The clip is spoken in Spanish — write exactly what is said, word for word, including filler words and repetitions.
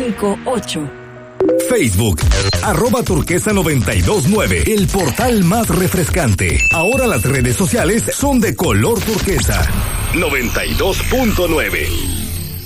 cinco ocho. Facebook, arroba turquesa noventa y dos nueve, el portal más refrescante. Ahora las redes sociales son de color turquesa. noventa y dos punto nueve.